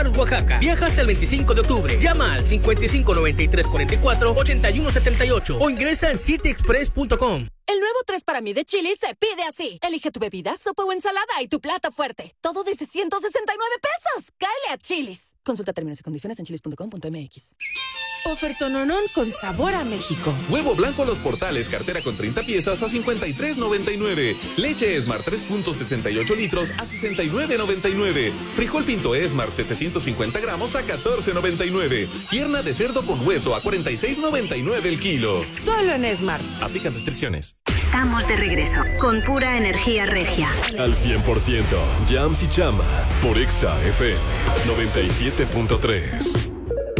Oaxaca. Viaja hasta el 25 de octubre. Llama al 55 93 44 81 78 o ingresa en cityexpress.com. El nuevo 3 para mí de Chili's se pide así. Elige tu bebida, sopa o ensalada y tu plato fuerte. Todo desde 169 pesos. ¡Cáele a Chili's! Consulta términos y condiciones en chilis.com.mx. Ofertononón con sabor a México. Huevo blanco Los Portales, cartera con 30 piezas a $53.99. Leche Esmar 3.78 litros a $69.99. Frijol Pinto Esmar 750 gramos a $14.99. Pierna de cerdo con hueso a $46.99 el kilo. Solo en Esmar. Aplican restricciones. Estamos de regreso con pura energía regia. Al 100%, Jams y Chama por Exa FM 97.3.